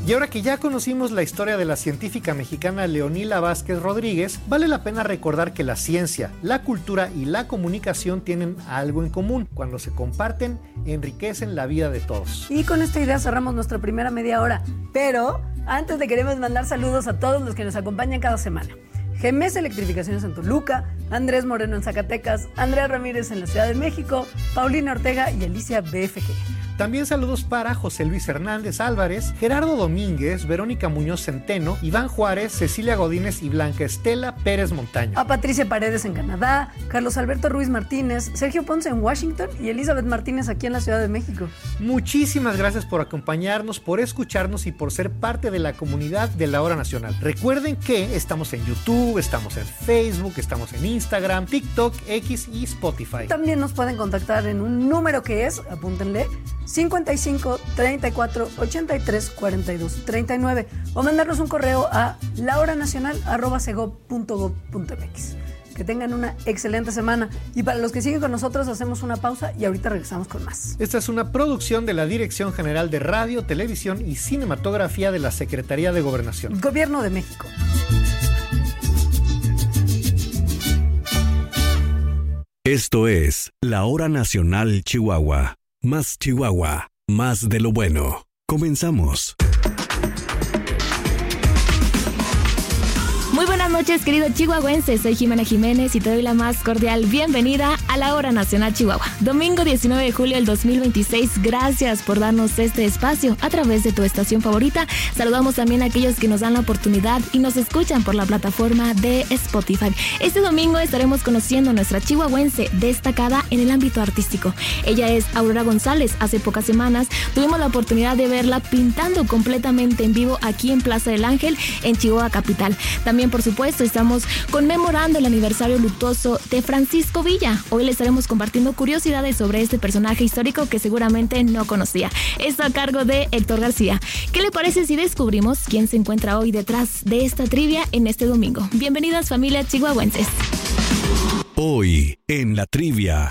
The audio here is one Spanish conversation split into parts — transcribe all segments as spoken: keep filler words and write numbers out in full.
Y ahora que ya conocimos la historia de la científica mexicana Leonila Vázquez Rodríguez, vale la pena recordar que la ciencia, la cultura y la comunicación tienen algo en común. Cuando se comparten, enriquecen la vida de todos. Y con esta idea cerramos nuestra primera media hora. Pero antes le queremos mandar saludos a todos los que nos acompañan cada semana. G M S Electrificaciones en Toluca, Andrés Moreno en Zacatecas, Andrea Ramírez en la Ciudad de México, Paulina Ortega y Alicia B F G. También saludos para José Luis Hernández Álvarez, Gerardo Domínguez, Verónica Muñoz Centeno, Iván Juárez, Cecilia Godínez y Blanca Estela Pérez Montaño. A Patricia Paredes en Canadá, Carlos Alberto Ruiz Martínez, Sergio Ponce en Washington y Elizabeth Martínez aquí en la Ciudad de México. Muchísimas gracias por acompañarnos, por escucharnos y por ser parte de la comunidad de La Hora Nacional. Recuerden que estamos en YouTube, estamos en Facebook, estamos en Instagram, TikTok, X y Spotify. También nos pueden contactar en un número que es, apúntenle, cincuenta y cinco, treinta y cuatro, ochenta y tres, cuarenta y dos, treinta y nueve o mandarnos un correo a lahoranacional arroba segov punto gov punto mx. Que tengan una excelente semana y para los que siguen con nosotros hacemos una pausa y ahorita regresamos con más. Esta es una producción de la Dirección General de Radio, Televisión y Cinematografía de la Secretaría de Gobernación. Gobierno de México. Esto es La Hora Nacional Chihuahua. Más Chihuahua, más de lo bueno. Comenzamos. Muy buenas noches, querido chihuahuense. Soy Jimena Jiménez y te doy la más cordial bienvenida a la Hora Nacional Chihuahua. Domingo diecinueve de julio del dos mil veintiséis. Gracias por darnos este espacio a través de tu estación favorita. Saludamos también a aquellos que nos dan la oportunidad y nos escuchan por la plataforma de Spotify. Este domingo estaremos conociendo a nuestra chihuahuense destacada en el ámbito artístico. Ella es Aurora González. Hace pocas semanas tuvimos la oportunidad de verla pintando completamente en vivo aquí en Plaza del Ángel, en Chihuahua capital. También, por supuesto, estamos conmemorando el aniversario luctuoso de Francisco Villa. Hoy le estaremos compartiendo curiosidades sobre este personaje histórico que seguramente no conocía. Esto a cargo de Héctor García. ¿Qué le parece si descubrimos quién se encuentra hoy detrás de esta trivia en este domingo? Bienvenidas, familia chihuahuenses. Hoy en la trivia.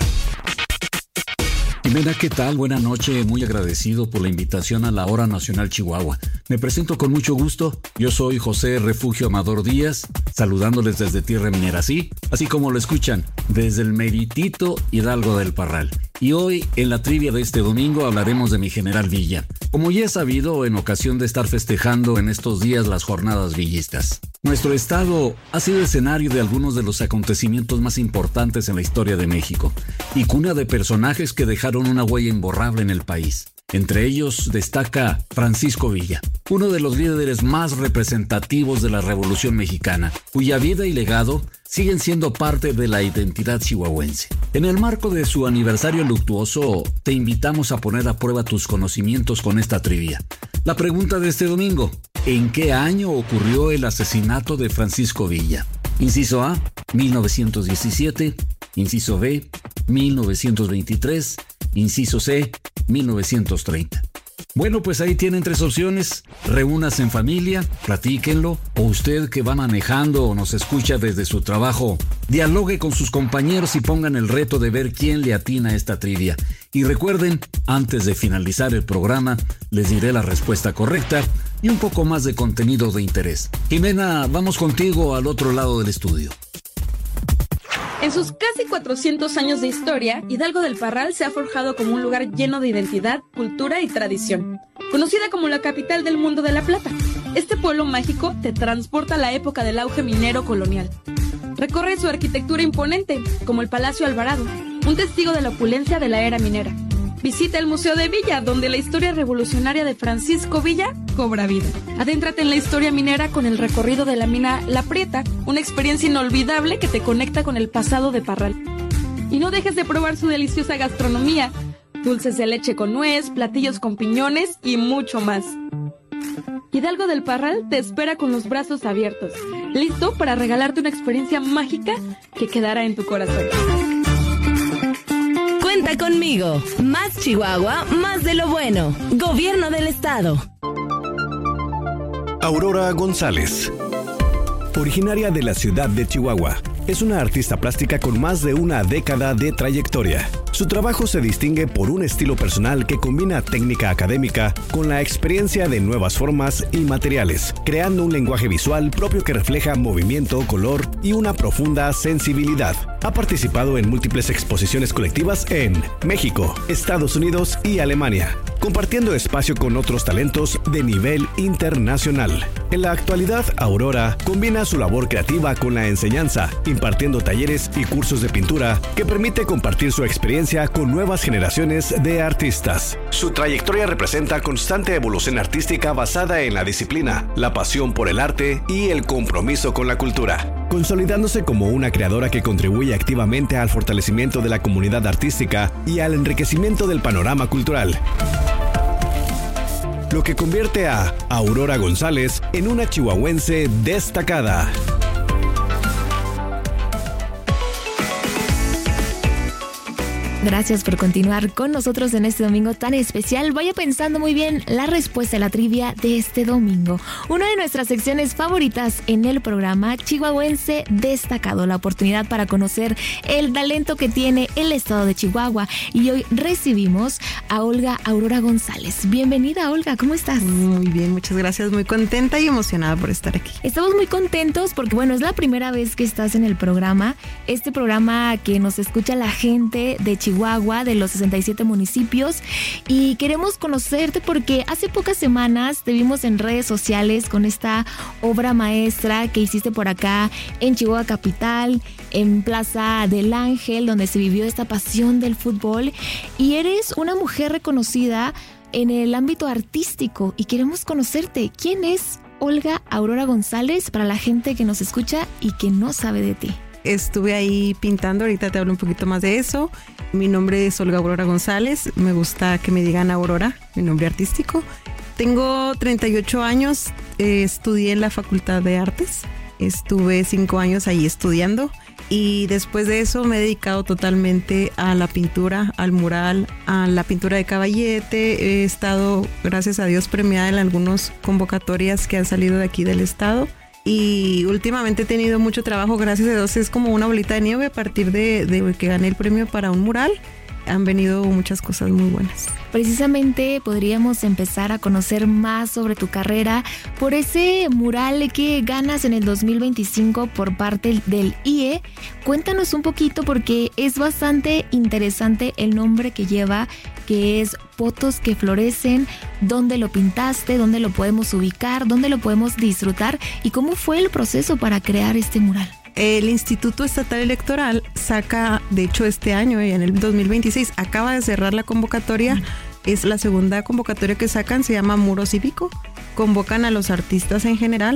Jimena, ¿qué tal? Buenas noches, muy agradecido por la invitación a la Hora Nacional Chihuahua. Me presento con mucho gusto, yo soy José Refugio Amador Díaz, saludándoles desde Tierra Minera, sí, así como lo escuchan, desde el meritito Hidalgo del Parral. Y hoy, en la trivia de este domingo, hablaremos de mi general Villa, como ya he sabido en ocasión de estar festejando en estos días las jornadas villistas. Nuestro estado ha sido escenario de algunos de los acontecimientos más importantes en la historia de México y cuna de personajes que dejaron una huella imborrable en el país. Entre ellos destaca Francisco Villa, uno de los líderes más representativos de la Revolución Mexicana, cuya vida y legado siguen siendo parte de la identidad chihuahuense. En el marco de su aniversario luctuoso, te invitamos a poner a prueba tus conocimientos con esta trivia. La pregunta de este domingo: ¿en qué año ocurrió el asesinato de Francisco Villa? Inciso A, mil novecientos diecisiete. Inciso B, mil novecientos veintitrés. Inciso C, mil novecientos treinta. Bueno, pues ahí tienen tres opciones. Reúnase en familia, platíquenlo, o usted que va manejando o nos escucha desde su trabajo, dialogue con sus compañeros y pongan el reto de ver quién le atina a esta trivia. Y recuerden, antes de finalizar el programa, les diré la respuesta correcta y un poco más de contenido de interés. Jimena, vamos contigo al otro lado del estudio. En sus casi cuatrocientos años de historia, Hidalgo del Parral se ha forjado como un lugar lleno de identidad, cultura y tradición. Conocida como la capital del mundo de la plata, este pueblo mágico te transporta a la época del auge minero colonial. Recorre su arquitectura imponente, como el Palacio Alvarado, un testigo de la opulencia de la era minera. Visita el Museo de Villa, donde la historia revolucionaria de Francisco Villa cobra vida. Adéntrate en la historia minera con el recorrido de la mina La Prieta, una experiencia inolvidable que te conecta con el pasado de Parral. Y no dejes de probar su deliciosa gastronomía, dulces de leche con nuez, platillos con piñones y mucho más. Hidalgo del Parral te espera con los brazos abiertos, listo para regalarte una experiencia mágica que quedará en tu corazón. Cuenta conmigo. Más Chihuahua, más de lo bueno. Gobierno del Estado. Aurora González. Originaria de la ciudad de Chihuahua, es una artista plástica con más de una década de trayectoria. Su trabajo se distingue por un estilo personal que combina técnica académica con la experiencia de nuevas formas y materiales, creando un lenguaje visual propio que refleja movimiento, color y una profunda sensibilidad. Ha participado en múltiples exposiciones colectivas en México, Estados Unidos y Alemania, compartiendo espacio con otros talentos de nivel internacional. En la actualidad, Aurora combina su labor creativa con la enseñanza, impartiendo talleres y cursos de pintura que permite compartir su experiencia con nuevas generaciones de artistas. Su trayectoria representa constante evolución artística basada en la disciplina, la pasión por el arte y el compromiso con la cultura, consolidándose como una creadora que contribuye activamente al fortalecimiento de la comunidad artística y al enriquecimiento del panorama cultural, lo que convierte a Aurora González en una chihuahuense destacada. Gracias por continuar con nosotros en este domingo tan especial. Vaya pensando muy bien la respuesta a la trivia de este domingo. Una de nuestras secciones favoritas en el programa, Chihuahuense Destacado, la oportunidad para conocer el talento que tiene el estado de Chihuahua. Y hoy recibimos a Olga Aurora González. Bienvenida, Olga, ¿cómo estás? Muy bien, muchas gracias, muy contenta y emocionada por estar aquí. Estamos muy contentos porque, bueno, es la primera vez que estás en el programa. Este programa que nos escucha la gente de Chihuahua. Chihuahua, de los sesenta y siete municipios, y queremos conocerte porque hace pocas semanas te vimos en redes sociales con esta obra maestra que hiciste por acá en Chihuahua Capital, en Plaza del Ángel, donde se vivió esta pasión del fútbol, y eres una mujer reconocida en el ámbito artístico y queremos conocerte. ¿Quién es Olga Aurora González para la gente que nos escucha y que no sabe de ti? Estuve ahí pintando, ahorita te hablo un poquito más de eso. Mi nombre es Olga Aurora González, me gusta que me digan Aurora, mi nombre artístico. Tengo treinta y ocho años, eh, estudié en la Facultad de Artes, estuve cinco años ahí estudiando y después de eso me he dedicado totalmente a la pintura, al mural, a la pintura de caballete. He estado, gracias a Dios, premiada en algunas convocatorias que han salido de aquí del estado. Y últimamente he tenido mucho trabajo, gracias a Dios, es como una bolita de nieve a partir de, de que gané el premio para un mural. Han venido muchas cosas muy buenas. Precisamente podríamos empezar a conocer más sobre tu carrera por ese mural que ganas en el dos mil veinticinco por parte del I E. Cuéntanos un poquito porque es bastante interesante el nombre que lleva, que es Fotos que Florecen. ¿Dónde lo pintaste? ¿Dónde lo podemos ubicar? ¿Dónde lo podemos disfrutar? ¿Y cómo fue el proceso para crear este mural? El Instituto Estatal Electoral saca, de hecho este año, en el dos mil veintiséis, acaba de cerrar la convocatoria. Es la segunda convocatoria que sacan, se llama Muro Cívico. Convocan a los artistas en general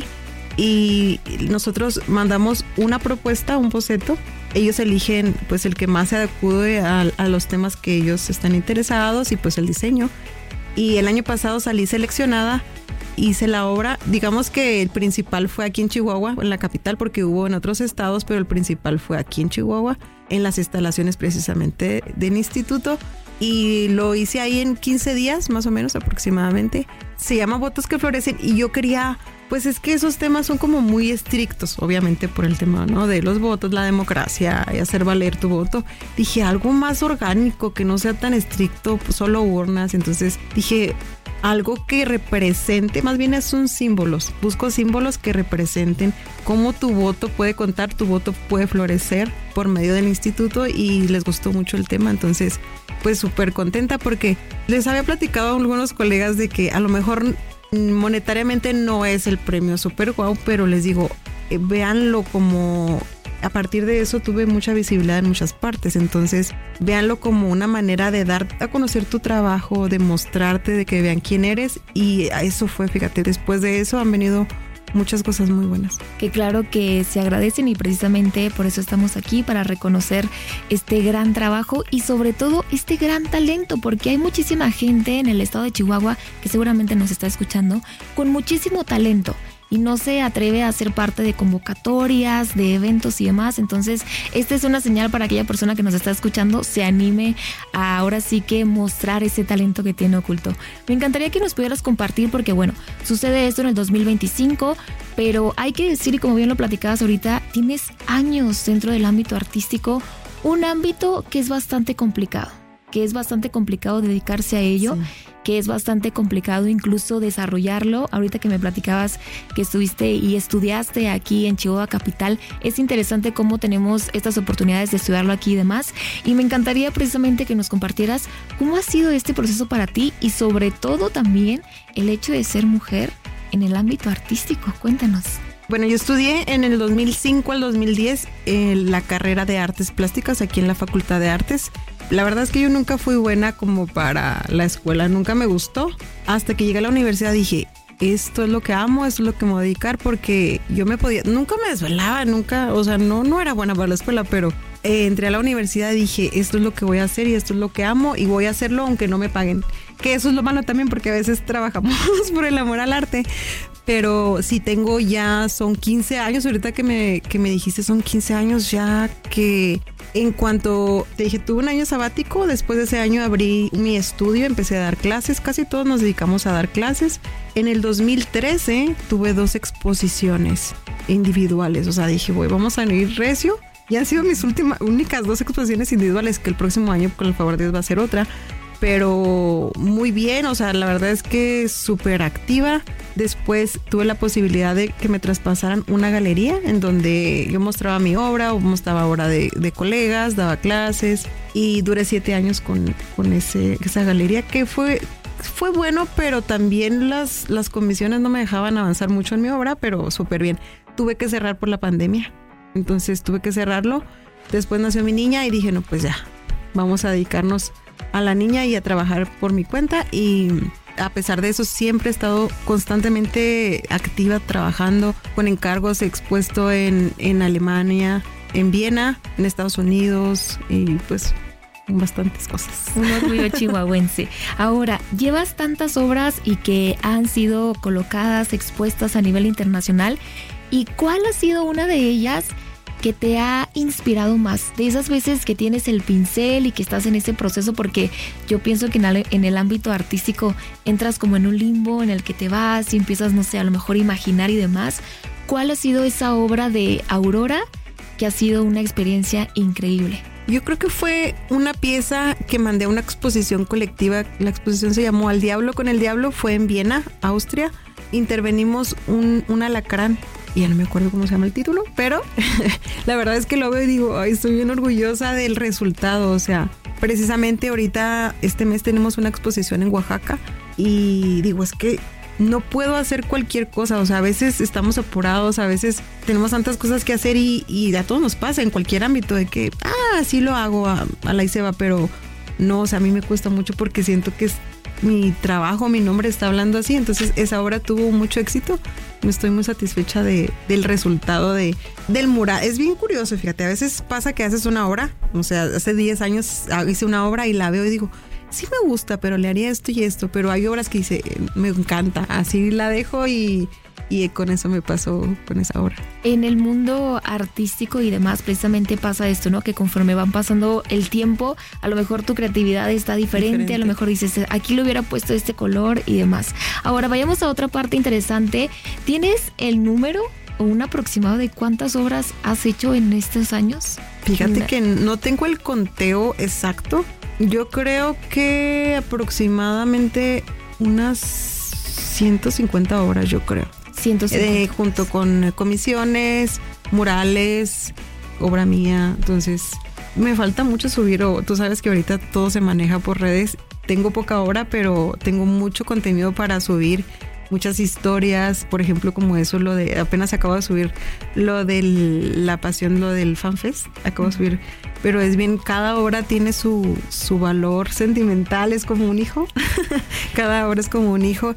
y nosotros mandamos una propuesta, un boceto. Ellos eligen pues el que más se acude a, a los temas que ellos están interesados y pues el diseño. Y el año pasado salí seleccionada, hice la obra. Digamos que el principal fue aquí en Chihuahua, en la capital, porque hubo en otros estados, pero el principal fue aquí en Chihuahua, en las instalaciones precisamente del instituto. Y lo hice ahí en quince días, más o menos aproximadamente. Se llama Votos que Florecen y yo quería, pues es que esos temas son como muy estrictos, obviamente por el tema, ¿no? De los votos, la democracia y hacer valer tu voto. Dije algo más orgánico, que no sea tan estricto, pues solo urnas. Entonces dije algo que represente, más bien son símbolos. Busco símbolos que representen cómo tu voto puede contar, tu voto puede florecer por medio del instituto, y les gustó mucho el tema. Entonces pues súper contenta porque les había platicado a algunos colegas de que a lo mejor monetariamente no es el premio super guau, pero les digo, eh, véanlo como, a partir de eso tuve mucha visibilidad en muchas partes, entonces véanlo como una manera de dar a conocer tu trabajo, de mostrarte, de que vean quién eres, y eso fue, fíjate, después de eso han venido muchas cosas muy buenas. Que claro que se agradecen y precisamente por eso estamos aquí, para reconocer este gran trabajo y sobre todo este gran talento, porque hay muchísima gente en el estado de Chihuahua que seguramente nos está escuchando con muchísimo talento y no se atreve a ser parte de convocatorias, de eventos y demás. Entonces, esta es una señal para aquella persona que nos está escuchando, se anime a ahora sí que mostrar ese talento que tiene oculto. Me encantaría que nos pudieras compartir, porque bueno, sucede esto en el dos mil veinticinco, pero hay que decir, y como bien lo platicabas ahorita, tienes años dentro del ámbito artístico. un ámbito que es bastante complicado, que es bastante complicado dedicarse a ello, sí. que es bastante complicado incluso desarrollarlo. Ahorita que me platicabas que estuviste y estudiaste aquí en Chihuahua Capital, es interesante cómo tenemos estas oportunidades de estudiarlo aquí y demás. Y me encantaría precisamente que nos compartieras cómo ha sido este proceso para ti y sobre todo también el hecho de ser mujer en el ámbito artístico. Cuéntanos. Bueno, yo estudié en el dos mil cinco al dos mil diez eh, la carrera de Artes Plásticas aquí en la Facultad de Artes. La verdad es que yo nunca fui buena como para la escuela, nunca me gustó. Hasta que llegué a la universidad dije, esto es lo que amo, esto es lo que me voy a dedicar, porque yo me podía, nunca me desvelaba, nunca, o sea, no, no era buena para la escuela, pero eh, entré a la universidad y dije, esto es lo que voy a hacer y esto es lo que amo y voy a hacerlo aunque no me paguen. Que eso es lo malo también, porque a veces trabajamos por el amor al arte. Pero sí tengo ya, son quince años, ahorita que me, que me dijiste, son quince años ya que en cuanto te dije, tuve un año sabático, después de ese año abrí mi estudio, empecé a dar clases, casi todos nos dedicamos a dar clases. En el dos mil trece tuve dos exposiciones individuales, o sea, dije, güey, vamos a ir recio. Y han sido mis últimas, únicas dos exposiciones individuales, que el próximo año, con el favor de Dios, va a ser otra. Pero muy bien, o sea, la verdad es que súper activa. Después tuve la posibilidad de que me traspasaran una galería en donde yo mostraba mi obra o mostraba obra de, de colegas, daba clases y duré siete años con, con ese, esa galería que fue, fue bueno, pero también las, las comisiones no me dejaban avanzar mucho en mi obra, pero súper bien. Tuve que cerrar por la pandemia, entonces tuve que cerrarlo. Después nació mi niña y dije, no, pues ya, vamos a dedicarnos a la niña y a trabajar por mi cuenta. Y a pesar de eso siempre he estado constantemente activa, trabajando con encargos, expuesto en, en Alemania, en Viena, en Estados Unidos y pues bastantes cosas. Un orgullo chihuahuense. Ahora, llevas tantas obras y que han sido colocadas, expuestas a nivel internacional, ¿y cuál ha sido una de ellas que te ha inspirado más? De esas veces que tienes el pincel y que estás en ese proceso, porque yo pienso que en el ámbito artístico entras como en un limbo en el que te vas y empiezas, no sé, a lo mejor imaginar y demás. ¿Cuál ha sido esa obra de Aurora que ha sido una experiencia increíble? Yo creo que fue una pieza que mandé a una exposición colectiva. La exposición se llamó Al Diablo con el Diablo, fue en Viena, Austria. Intervenimos un, un alacrán. Y ya no me acuerdo cómo se llama el título, pero la verdad es que lo veo y digo, ay, estoy bien orgullosa del resultado. O sea, precisamente ahorita, este mes tenemos una exposición en Oaxaca y digo, es que no puedo hacer cualquier cosa. O sea, a veces estamos apurados, a veces tenemos tantas cosas que hacer y, y a todos nos pasa en cualquier ámbito de que, ah, sí lo hago, a, a la y se va, pero no, o sea, a mí me cuesta mucho porque siento que es mi trabajo, mi nombre está hablando así. Entonces esa obra tuvo mucho éxito. Me estoy muy satisfecha de, del resultado de, del mural. Es bien curioso, fíjate, a veces pasa que haces una obra, o sea, hace diez años hice una obra y la veo y digo, sí me gusta, pero le haría esto y esto, pero hay obras que dice, me encanta, así la dejo y, y con eso me pasó con esa obra. En el mundo artístico y demás precisamente pasa esto, ¿no? Que conforme van pasando el tiempo, a lo mejor tu creatividad está diferente, diferente. A lo mejor dices, aquí le hubiera puesto este color y demás. Ahora vayamos a otra parte interesante. ¿Tienes el número o un aproximado de cuántas obras has hecho en estos años? Fíjate que no tengo el conteo exacto. Yo creo que aproximadamente unas ciento cincuenta obras, yo creo. ciento cincuenta. Eh, junto con comisiones, murales, obra mía. Entonces, me falta mucho subir. O, tú sabes que ahorita todo se maneja por redes. Tengo poca obra, pero tengo mucho contenido para subir. Muchas historias, por ejemplo, como eso, lo de, apenas acabo de subir lo de la pasión, lo del FanFest, acabo de subir, pero es bien, cada obra tiene su, su valor sentimental, es como un hijo, cada obra es como un hijo,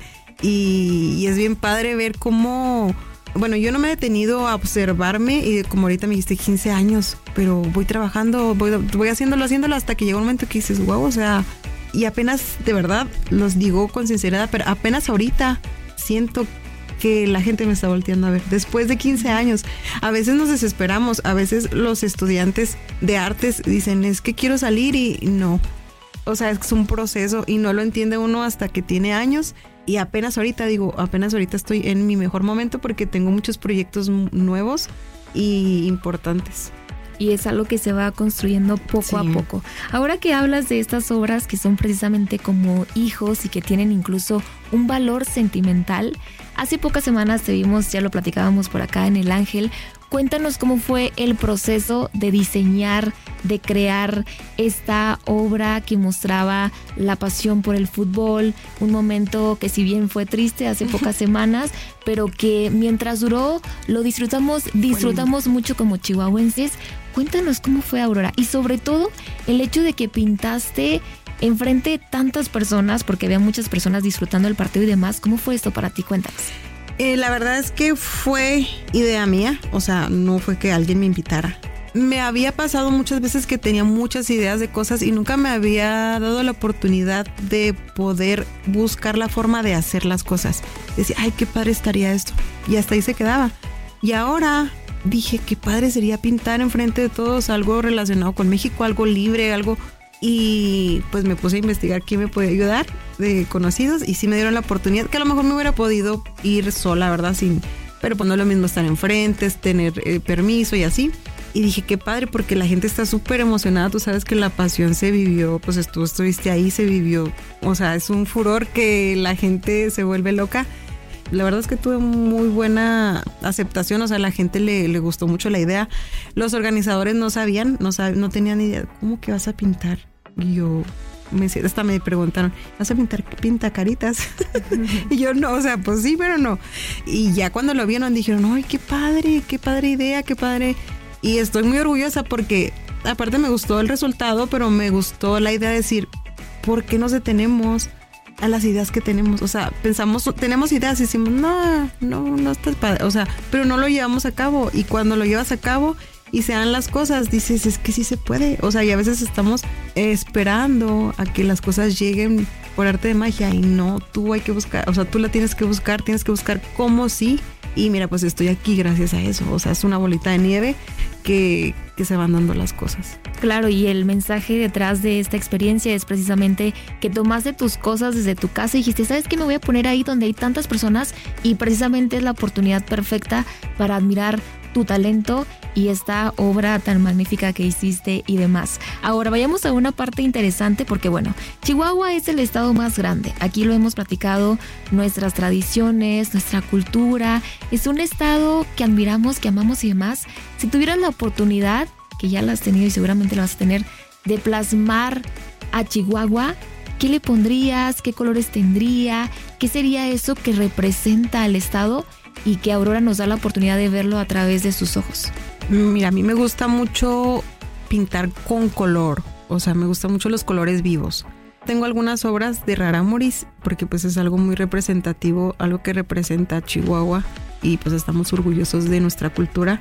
y, y es bien padre ver cómo, bueno, yo no me he detenido a observarme, y como ahorita me dijiste quince años, pero voy trabajando, voy, voy haciéndolo, haciéndolo, hasta que llega un momento que dices, wow, o sea, y apenas, de verdad, los digo con sinceridad, pero apenas ahorita siento que la gente me está volteando a ver. Después de quince años, a veces nos desesperamos, a veces los estudiantes de artes dicen, es que quiero salir y no. O sea, es un proceso y no lo entiende uno hasta que tiene años. Y apenas ahorita, digo, apenas ahorita estoy en mi mejor momento porque tengo muchos proyectos nuevos y importantes. y es algo que se va construyendo poco sí. a poco. Ahora que hablas de estas obras que son precisamente como hijos y que tienen incluso un valor sentimental, hace pocas semanas te vimos, ya lo platicábamos por acá en El Ángel. Cuéntanos cómo fue el proceso de diseñar, de crear esta obra que mostraba la pasión por el fútbol, un momento que si bien fue triste hace pocas semanas, pero que mientras duró lo disfrutamos, disfrutamos mucho como chihuahuenses. Cuéntanos cómo fue, Aurora, y sobre todo el hecho de que pintaste enfrente de tantas personas, porque había muchas personas disfrutando el partido y demás. ¿Cómo fue esto para ti? Cuéntanos. Eh, la verdad es que fue idea mía, o sea, no fue que alguien me invitara. Me había pasado muchas veces que tenía muchas ideas de cosas y nunca me había dado la oportunidad de poder buscar la forma de hacer las cosas. Decía, ay, qué padre estaría esto. Y hasta ahí se quedaba. Y ahora dije, qué padre sería pintar enfrente de todos algo relacionado con México, algo libre, algo... Y pues me puse a investigar quién me podía ayudar de conocidos y sí me dieron la oportunidad, que a lo mejor me hubiera podido ir sola, ¿verdad? Sin, pero pues no es lo mismo estar enfrente, es tener eh, permiso y así. Y dije, qué padre, porque la gente está súper emocionada. Tú sabes que la pasión se vivió, pues tú estuviste ahí, se vivió. O sea, es un furor que la gente se vuelve loca. La verdad es que tuve muy buena aceptación, o sea, a la gente le, le gustó mucho la idea. Los organizadores no sabían, no, sab, no tenían idea, ¿cómo que vas a pintar? Y yo, me, hasta me preguntaron, ¿vas a pintar pintacaritas? Y yo, no, o sea, pues sí, pero no. Y ya cuando lo vieron dijeron, ay, qué padre, qué padre idea, qué padre. Y estoy muy orgullosa porque, aparte me gustó el resultado, pero me gustó la idea de decir, ¿por qué nos detenemos a las ideas que tenemos? O sea, pensamos, tenemos ideas y decimos, no, no, no está padre, o sea, pero no lo llevamos a cabo. Y cuando lo llevas a cabo y se dan las cosas, dices, es que sí se puede. O sea, y a veces estamos esperando a que las cosas lleguen por arte de magia y no, tú hay que buscar, o sea, tú la tienes que buscar, tienes que buscar cómo sí. Y mira, pues estoy aquí gracias a eso. O sea, es una bolita de nieve que, que se van dando las cosas. Claro, y el mensaje detrás de esta experiencia es precisamente que tomaste tus cosas desde tu casa y dijiste, ¿sabes qué? Me voy a poner ahí donde hay tantas personas y precisamente es la oportunidad perfecta para admirar tu talento y esta obra tan magnífica que hiciste y demás. Ahora vayamos a una parte interesante porque bueno, Chihuahua es el estado más grande. Aquí lo hemos platicado, nuestras tradiciones, nuestra cultura. Es un estado que admiramos, que amamos y demás. Si tuvieras la oportunidad, que ya la has tenido y seguramente la vas a tener, de plasmar a Chihuahua, ¿qué le pondrías? ¿Qué colores tendría? ¿Qué sería eso que representa al estado y que Aurora nos da la oportunidad de verlo a través de sus ojos? Mira, a mí me gusta mucho pintar con color, o sea, me gustan mucho los colores vivos. Tengo algunas obras de rarámuris porque pues es algo muy representativo, algo que representa a Chihuahua y pues estamos orgullosos de nuestra cultura.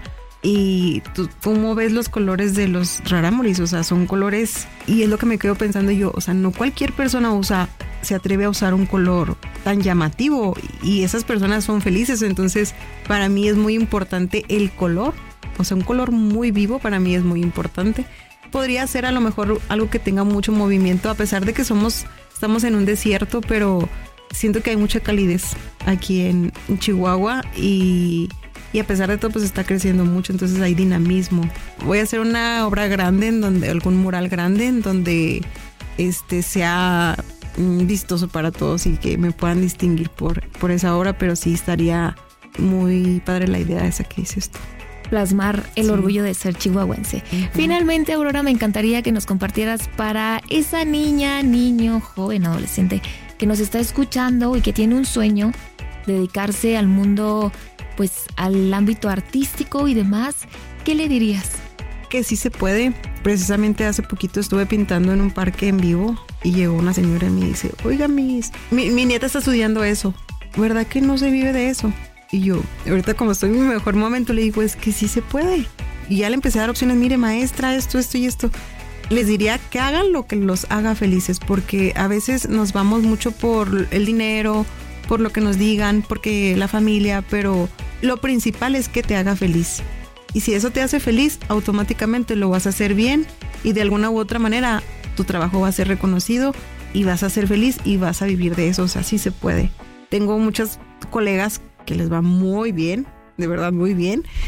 Y tú, ¿cómo ves los colores de los rarámuris? O sea, son colores, y es lo que me quedo pensando yo, o sea, no cualquier persona usa, se atreve a usar un color tan llamativo y esas personas son felices. Entonces, para mí es muy importante el color, o sea, un color muy vivo para mí es muy importante. Podría ser a lo mejor algo que tenga mucho movimiento, a pesar de que somos, estamos en un desierto, pero siento que hay mucha calidez aquí en Chihuahua y... Y a pesar de todo, pues está creciendo mucho, entonces hay dinamismo. Voy a hacer una obra grande, en donde algún mural grande, en donde este sea vistoso para todos y que me puedan distinguir por, por esa obra, pero sí estaría muy padre la idea esa que dices tú. Plasmar el sí. orgullo de ser chihuahuense. Uh-huh. Finalmente, Aurora, me encantaría que nos compartieras para esa niña, niño, joven, adolescente que nos está escuchando y que tiene un sueño, dedicarse al mundo, pues al ámbito artístico y demás, ¿qué le dirías? Que sí se puede. Precisamente hace poquito estuve pintando en un parque en vivo y llegó una señora y me dice, oiga, mis, mi, mi nieta está estudiando eso, ¿verdad que no se vive de eso? Y yo, ahorita como estoy en mi mejor momento, le digo, es que sí se puede. Y ya le empecé a dar opciones, mire, maestra, esto, esto y esto. Les diría que hagan lo que los haga felices, porque a veces nos vamos mucho por el dinero, por lo que nos digan, porque la familia, pero lo principal es que te haga feliz. Y si eso te hace feliz, automáticamente lo vas a hacer bien y de alguna u otra manera tu trabajo va a ser reconocido y vas a ser feliz y vas a vivir de eso. O sea, sí se puede. Tengo muchas colegas que les va muy bien, de verdad muy bien.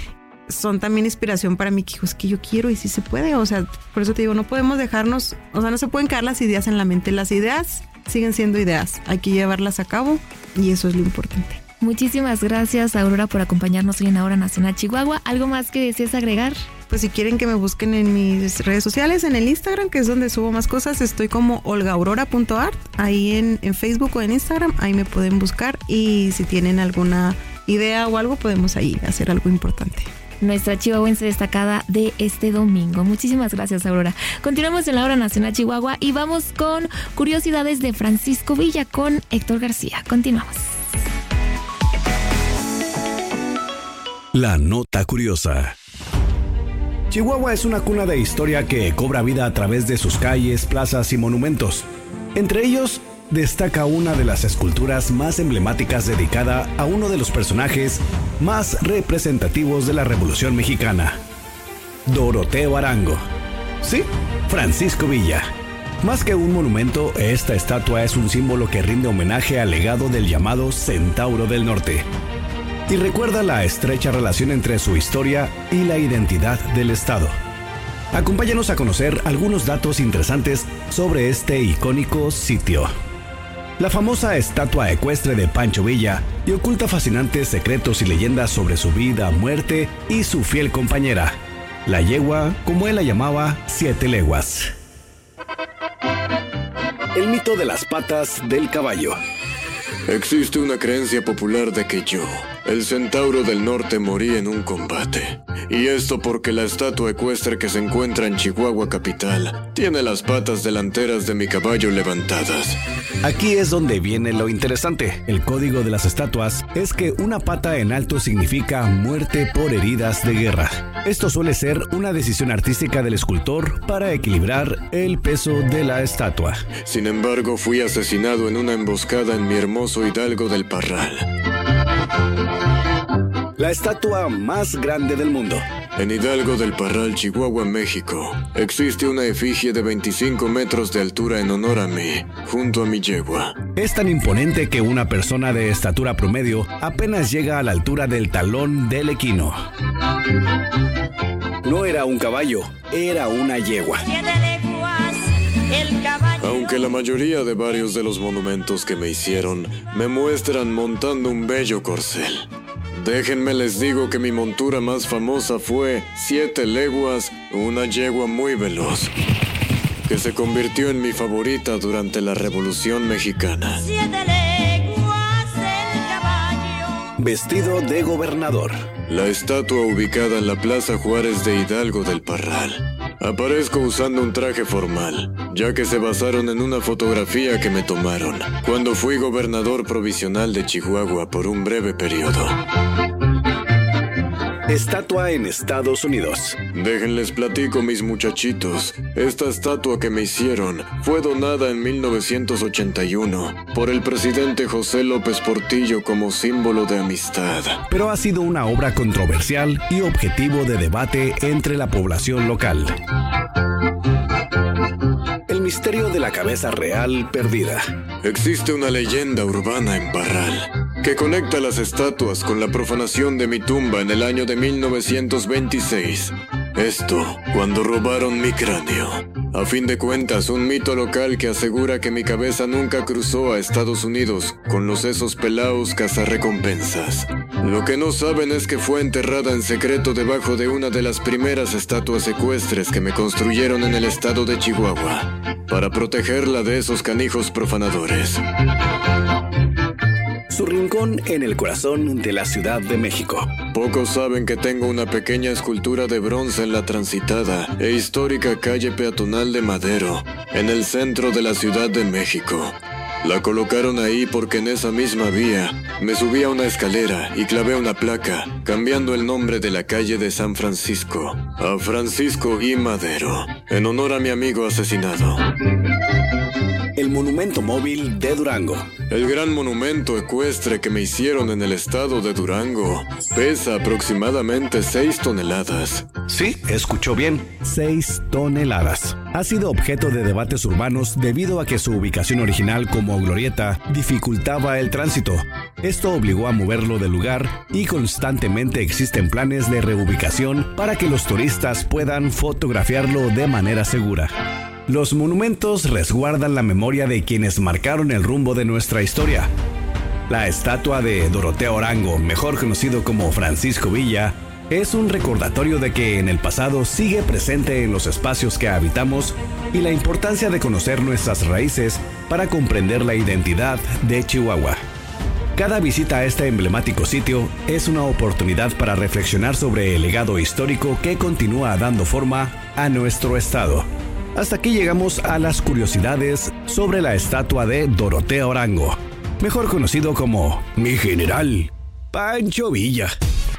son también inspiración para mí, que digo, es que yo quiero y sí se puede. O sea, por eso te digo, no podemos dejarnos, o sea, no se pueden quedar las ideas en la mente. Las ideas siguen siendo ideas, hay que llevarlas a cabo y eso es lo importante. Muchísimas gracias, Aurora, por acompañarnos hoy en La Hora Nacional Chihuahua. ¿Algo más que desees agregar? Pues si quieren que me busquen en mis redes sociales, en el Instagram, que es donde subo más cosas, estoy como olga aurora punto art, ahí en, en Facebook o en Instagram, ahí me pueden buscar y si tienen alguna idea o algo, podemos ahí hacer algo importante. Nuestra chihuahuense destacada de este domingo. Muchísimas gracias, Aurora. Continuamos en La Hora Nacional Chihuahua y vamos con curiosidades de Francisco Villa con Héctor García. Continuamos. La nota curiosa. Chihuahua es una cuna de historia que cobra vida a través de sus calles, plazas y monumentos. Entre ellos, destaca una de las esculturas más emblemáticas dedicada a uno de los personajes más representativos de la Revolución Mexicana, Doroteo Arango. Sí, Francisco Villa. Más que un monumento, esta estatua es un símbolo que rinde homenaje al legado del llamado Centauro del Norte y recuerda la estrecha relación entre su historia y la identidad del Estado. Acompáñanos a conocer algunos datos interesantes sobre este icónico sitio. La famosa estatua ecuestre de Pancho Villa y oculta fascinantes secretos y leyendas sobre su vida, muerte y su fiel compañera, la yegua, como él la llamaba, siete leguas. El mito de las patas del caballo. Existe una creencia popular de que yo, el Centauro del Norte, morí en un combate. Y esto porque la estatua ecuestre que se encuentra en Chihuahua capital tiene las patas delanteras de mi caballo levantadas. Aquí es donde viene lo interesante. El código de las estatuas es que una pata en alto significa muerte por heridas de guerra. Esto suele ser una decisión artística del escultor para equilibrar el peso de la estatua. Sin embargo, fui asesinado en una emboscada en mi hermoso Hidalgo del Parral. La estatua más grande del mundo. En Hidalgo del Parral, Chihuahua, México, existe una efigie de veinticinco metros de altura en honor a mí, junto a mi yegua. Es tan imponente que una persona de estatura promedio apenas llega a la altura del talón del equino. No era un caballo, era una yegua. Aunque la mayoría de varios de los monumentos que me hicieron me muestran montando un bello corcel, déjenme les digo que mi montura más famosa fue Siete Leguas, una yegua muy veloz, que se convirtió en mi favorita durante la Revolución Mexicana. Siete leguas el caballo. Vestido de gobernador. La estatua ubicada en la Plaza Juárez de Hidalgo del Parral. Aparezco usando un traje formal, ya que se basaron en una fotografía que me tomaron cuando fui gobernador provisional de Chihuahua por un breve periodo. Estatua en Estados Unidos. Déjenles platico, mis muchachitos. Esta estatua que me hicieron fue donada en mil novecientos ochenta y uno por el presidente José López Portillo como símbolo de amistad. Pero ha sido una obra controversial y objetivo de debate entre la población local. El misterio de la cabeza real perdida. Existe una leyenda urbana en Parral que conecta las estatuas con la profanación de mi tumba en el año de mil novecientos veintiséis. Esto, cuando robaron mi cráneo. A fin de cuentas, un mito local que asegura que mi cabeza nunca cruzó a Estados Unidos con los esos pelaos cazarrecompensas. Lo que no saben es que fue enterrada en secreto debajo de una de las primeras estatuas ecuestres que me construyeron en el estado de Chihuahua, para protegerla de esos canijos profanadores. Su rincón en el corazón de la Ciudad de México. Pocos saben que tengo una pequeña escultura de bronce en la transitada e histórica calle peatonal de Madero, en el centro de la Ciudad de México. La colocaron ahí porque en esa misma vía me subí a una escalera y clavé una placa, cambiando el nombre de la calle de San Francisco a Francisco I. Madero, en honor a mi amigo asesinado. el monumento móvil de Durango. El gran monumento ecuestre que me hicieron en el estado de Durango pesa aproximadamente seis toneladas. Sí, escuchó bien, seis toneladas. Ha sido objeto de debates urbanos debido a que su ubicación original como glorieta dificultaba el tránsito. Esto obligó a moverlo del lugar y constantemente existen planes de reubicación para que los turistas puedan fotografiarlo de manera segura. Los monumentos resguardan la memoria de quienes marcaron el rumbo de nuestra historia. La estatua de Doroteo Arango, mejor conocido como Francisco Villa, es un recordatorio de que en el pasado sigue presente en los espacios que habitamos y la importancia de conocer nuestras raíces para comprender la identidad de Chihuahua. Cada visita a este emblemático sitio es una oportunidad para reflexionar sobre el legado histórico que continúa dando forma a nuestro estado. Hasta aquí llegamos a las curiosidades sobre la estatua de Doroteo Arango, mejor conocido como mi general Pancho Villa.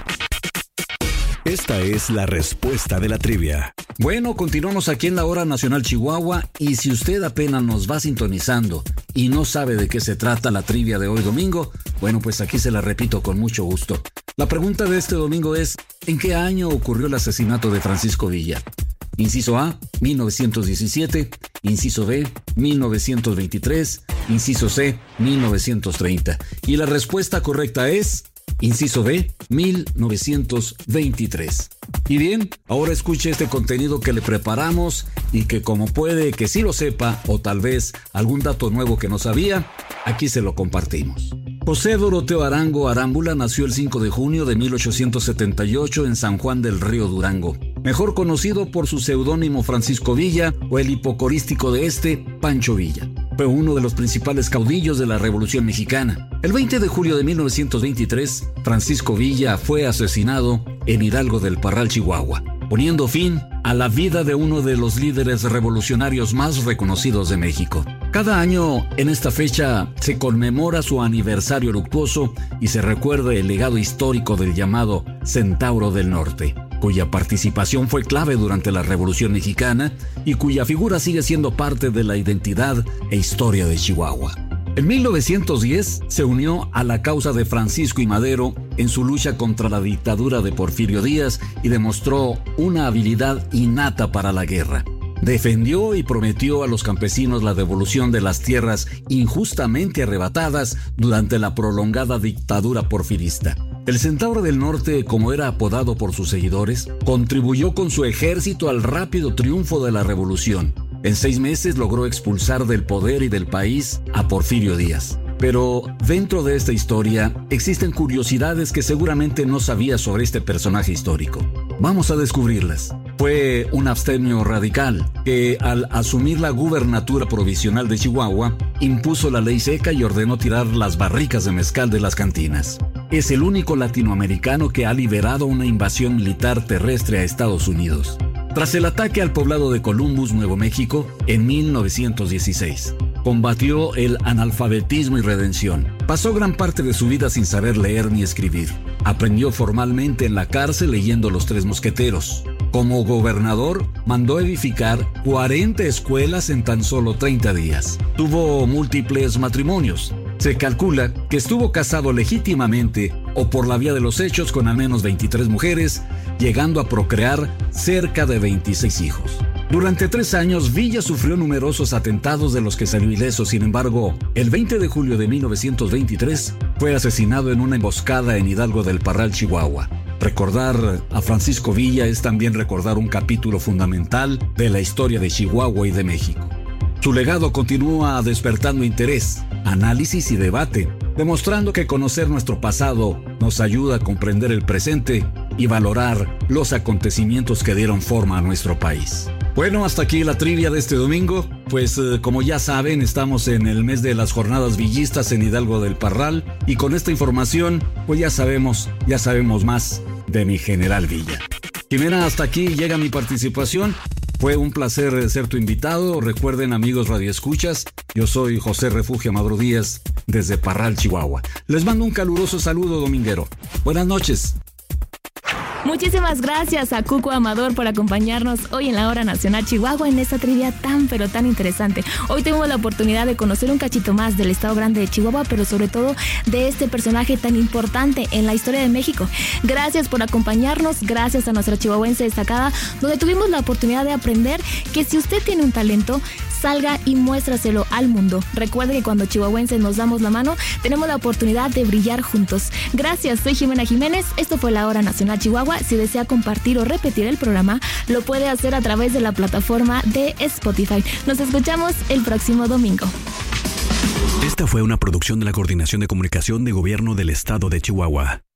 Esta es la respuesta de la trivia. Bueno, continuamos aquí en la Hora Nacional Chihuahua y si usted apenas nos va sintonizando y no sabe de qué se trata la trivia de hoy domingo, bueno, pues aquí se la repito con mucho gusto. La pregunta de este domingo es, ¿en qué año ocurrió el asesinato de Francisco Villa? Inciso A, mil novecientos diecisiete, inciso B, mil novecientos veintitrés, inciso C, mil novecientos treinta. Y la respuesta correcta es, inciso B, mil novecientos veintitrés. Y bien, ahora escuche este contenido que le preparamos y que como puede que sí lo sepa o tal vez algún dato nuevo que no sabía, aquí se lo compartimos. José Doroteo Arango Arámbula nació el cinco de junio de mil ochocientos setenta y ocho en San Juan del Río, Durango. Mejor conocido por su seudónimo Francisco Villa o el hipocorístico de este, Pancho Villa. Fue uno de los principales caudillos de la Revolución Mexicana. El veinte de julio de mil novecientos veintitrés, Francisco Villa fue asesinado en Hidalgo del Parral, Chihuahua, poniendo fin a la vida de uno de los líderes revolucionarios más reconocidos de México. Cada año en esta fecha se conmemora su aniversario luctuoso y se recuerda el legado histórico del llamado Centauro del Norte, cuya participación fue clave durante la Revolución Mexicana y cuya figura sigue siendo parte de la identidad e historia de Chihuahua. En mil novecientos diez se unió a la causa de Francisco I. Madero en su lucha contra la dictadura de Porfirio Díaz y demostró una habilidad innata para la guerra. Defendió y prometió a los campesinos la devolución de las tierras injustamente arrebatadas durante la prolongada dictadura porfirista. El Centauro del Norte, como era apodado por sus seguidores, contribuyó con su ejército al rápido triunfo de la revolución. En seis meses logró expulsar del poder y del país a Porfirio Díaz. Pero dentro de esta historia existen curiosidades que seguramente no sabía sobre este personaje histórico. Vamos a descubrirlas. Fue un abstemio radical que, al asumir la gubernatura provisional de Chihuahua, impuso la ley seca y ordenó tirar las barricas de mezcal de las cantinas. Es el único latinoamericano que ha liderado una invasión militar terrestre a Estados Unidos. Tras el ataque al poblado de Columbus, Nuevo México, en mil novecientos dieciséis, combatió el analfabetismo y redención. Pasó gran parte de su vida sin saber leer ni escribir. Aprendió formalmente en la cárcel leyendo Los Tres Mosqueteros. Como gobernador, mandó edificar cuarenta escuelas en tan solo treinta días. Tuvo múltiples matrimonios. Se calcula que estuvo casado legítimamente o por la vía de los hechos con al menos veintitrés mujeres, llegando a procrear cerca de veintiséis hijos. Durante tres años, Villa sufrió numerosos atentados de los que salió ileso. Sin embargo, el veinte de julio de mil novecientos veintitrés fue asesinado en una emboscada en Hidalgo del Parral, Chihuahua. Recordar a Francisco Villa es también recordar un capítulo fundamental de la historia de Chihuahua y de México. Su legado continúa despertando interés, análisis y debate, demostrando que conocer nuestro pasado nos ayuda a comprender el presente y valorar los acontecimientos que dieron forma a nuestro país. Bueno, hasta aquí la trivia de este domingo. Pues eh, como ya saben, estamos en el mes de las jornadas villistas en Hidalgo del Parral y con esta información, pues ya sabemos, ya sabemos más de mi general Villa. Jimena, hasta aquí llega mi participación. Fue un placer ser tu invitado. Recuerden, amigos radioescuchas, yo soy José Refugio Amador Díaz desde Parral, Chihuahua. Les mando un caluroso saludo dominguero. Buenas noches. Muchísimas gracias a Cuco Amador por acompañarnos hoy en la Hora Nacional Chihuahua en esta trivia tan pero tan interesante. Hoy tuvimos la oportunidad de conocer un cachito más del Estado Grande de Chihuahua, pero sobre todo de este personaje tan importante en la historia de México. Gracias por acompañarnos, gracias a nuestra chihuahuense destacada, donde tuvimos la oportunidad de aprender que si usted tiene un talento, salga y muéstraselo al mundo. Recuerde que cuando chihuahuenses nos damos la mano, tenemos la oportunidad de brillar juntos. Gracias, soy Jimena Jiménez. Esto fue la Hora Nacional Chihuahua. Si desea compartir o repetir el programa, lo puede hacer a través de la plataforma de Spotify. Nos escuchamos el próximo domingo. Esta fue una producción de la Coordinación de Comunicación de Gobierno del Estado de Chihuahua.